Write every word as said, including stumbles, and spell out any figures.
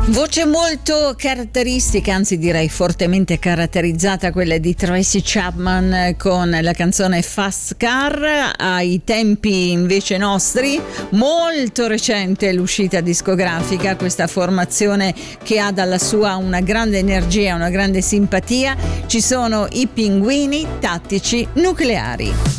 Voce molto caratteristica, anzi direi fortemente caratterizzata, quella di Tracy Chapman con la canzone Fast Car. Ai tempi invece nostri, molto recente l'uscita discografica, questa formazione che ha dalla sua una grande energia, una grande simpatia. Ci sono i Pinguini Tattici Nucleari.